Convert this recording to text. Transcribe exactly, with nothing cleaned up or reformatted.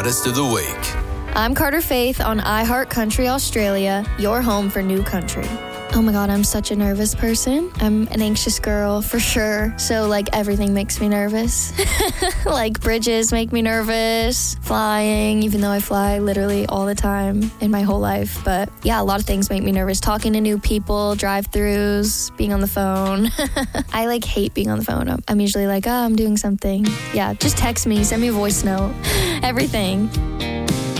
Hottest of the Week. I'm Carter Faith on iHeart Country Australia, your home for new country. Oh my God, I'm such a nervous person. I'm an anxious girl for sure. So like everything makes me nervous. Like bridges make me nervous, flying, even though I fly literally all the time in my whole life. But yeah, a lot of things make me nervous. Talking to new people, drive-thrus, being on the phone. I like hate being on the phone. I'm, I'm usually like, oh, I'm doing something. Yeah, just text me, send me a voice note, everything.